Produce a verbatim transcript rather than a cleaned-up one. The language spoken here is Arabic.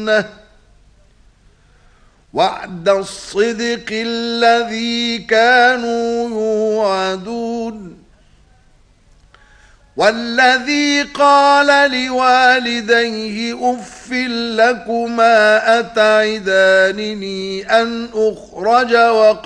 الجنة وعد الصدق الذي كانوا يوعدون والذي قال لوالديه أف لكما أتعدانني أن أخرج وقال